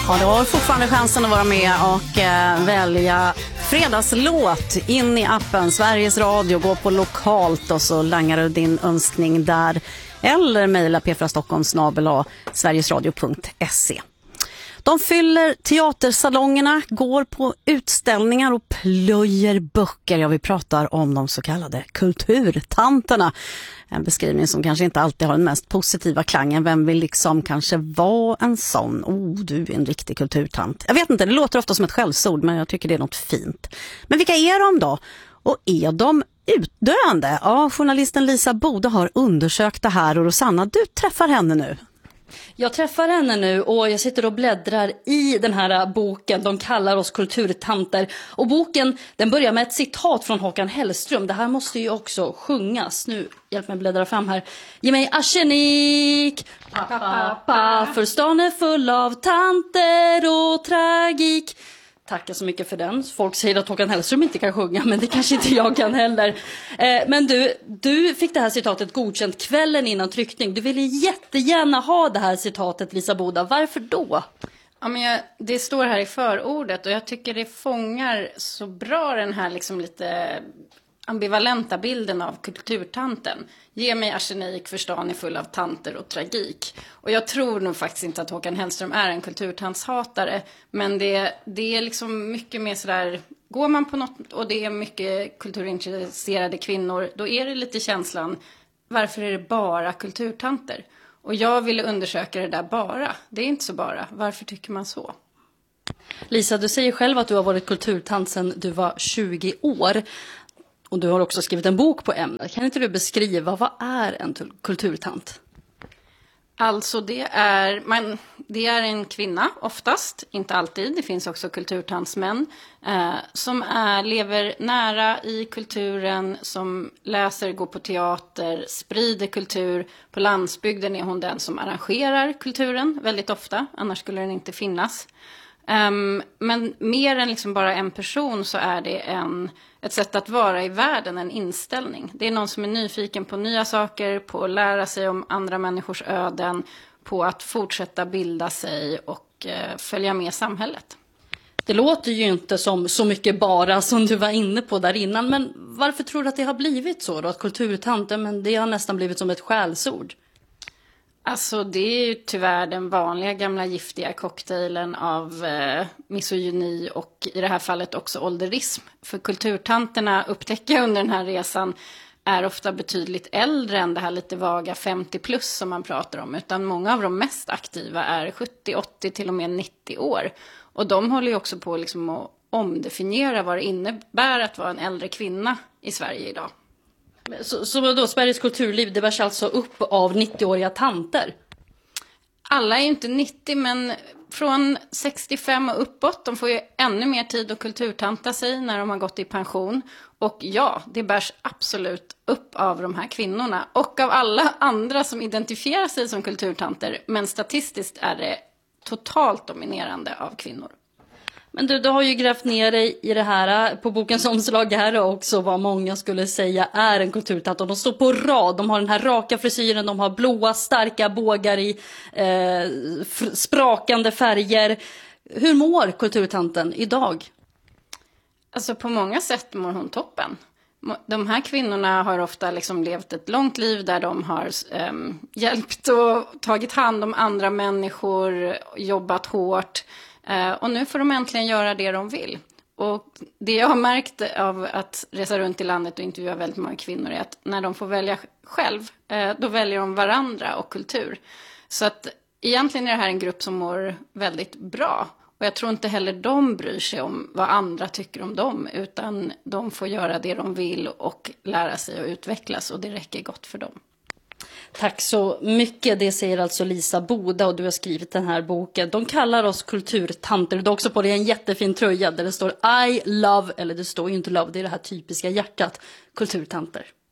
Ja, du har fortfarande chansen att vara med och välja fredagslåt in i appen Sveriges Radio. Gå på lokalt och så langar du din önskning där. Eller mejla pfrastockholm@sverigesradio.se. De fyller teatersalongerna, går på utställningar och plöjer böcker. Ja, vi pratar om de så kallade kulturtanterna. En beskrivning som kanske inte alltid har den mest positiva klangen. Vem vill liksom kanske vara en sån? Du är en riktig kulturtant. Jag vet inte, det låter ofta som ett skällsord, men jag tycker det är något fint. Men vilka är de då? Och är de utdöende? Ja, journalisten Lisa Bode har undersökt det här, och Rosanna, du träffar henne nu. Jag träffar henne nu och jag sitter och bläddrar i den här boken. De kallar oss kulturtanter. Och boken, den börjar med ett citat från Håkan Hellström. Det här måste ju också sjungas. Nu, hjälp mig bläddra fram här. Ge mig arsenik, pappa, för stan är full av tanter och tragik. Tackar så mycket för den. Folk säger att Håkan Hellström inte kan sjunga, men det kanske inte jag kan heller. Men du fick det här citatet godkänt kvällen innan tryckning. Du ville jättegärna ha det här citatet, Lisa Boda. Varför då? Ja, men det står här i förordet och jag tycker det fångar så bra den här liksom lite ambivalenta bilden av kulturtanten. Ge mig arsenik, för stan är full av tanter och tragik. Och jag tror nog faktiskt inte att Håkan Hellström är en kulturtantshatare. Men det är liksom mycket mer sådär, går man på något och det är mycket kulturintresserade kvinnor, då är det lite känslan, varför är det bara kulturtanter? Och jag ville undersöka det där bara. Det är inte så bara. Varför tycker man så? Lisa, du säger själv att du har varit kulturtant sedan du var 20 år. Och du har också skrivit en bok på ämnet. Kan inte du beskriva, vad är en kulturtant? Alltså det är en kvinna oftast, inte alltid. Det finns också kulturtantsmän som lever nära i kulturen, som läser, går på teater, sprider kultur. På landsbygden är hon den som arrangerar kulturen väldigt ofta, annars skulle den inte finnas. Men mer än liksom bara en person så är det ett sätt att vara i världen, en inställning. Det är någon som är nyfiken på nya saker, på att lära sig om andra människors öden, på att fortsätta bilda sig och följa med samhället. Det låter ju inte som så mycket bara som du var inne på där innan, men varför tror du att det har blivit så då? Att kulturtanten, men det har nästan blivit som ett skällsord. Alltså det är ju tyvärr den vanliga gamla giftiga cocktailen av misogyni och i det här fallet också ålderism. För kulturtanterna, upptäcker jag under den här resan, är ofta betydligt äldre än det här lite vaga 50 plus som man pratar om. Utan många av de mest aktiva är 70, 80 till och med 90 år. Och de håller ju också på liksom att omdefiniera vad det innebär att vara en äldre kvinna i Sverige idag. Så då, Sveriges kulturliv, det bärs alltså upp av 90-åriga tanter? Alla är inte 90, men från 65 och uppåt, de får ju ännu mer tid att kulturtanta sig när de har gått i pension. Och ja, det bärs absolut upp av de här kvinnorna och av alla andra som identifierar sig som kulturtanter. Men statistiskt är det totalt dominerande av kvinnor. Men du har ju grävt ner dig i det här på bokens omslag här också, vad många skulle säga är en kulturtant. Och de står på rad, de har den här raka frisyren, de har blåa starka bågar i sprakande färger. Hur mår kulturtanten idag? Alltså på många sätt mår hon toppen. De här kvinnorna har ofta liksom levt ett långt liv där de har hjälpt och tagit hand om andra människor, jobbat hårt. Och nu får de äntligen göra det de vill. Och det jag har märkt av att resa runt i landet och intervjua väldigt många kvinnor är att när de får välja själv, då väljer de varandra och kultur. Så att egentligen är det här en grupp som mår väldigt bra. Och jag tror inte heller de bryr sig om vad andra tycker om dem, utan de får göra det de vill och lära sig att utvecklas, och det räcker gott för dem. Tack så mycket, det säger alltså Lisa Boda, och du har skrivit den här boken. De kallar oss kulturtanter. Du har också på dig en jättefin tröja där det står I love, eller det står ju inte love, det är det här typiska hjärtat, kulturtanter.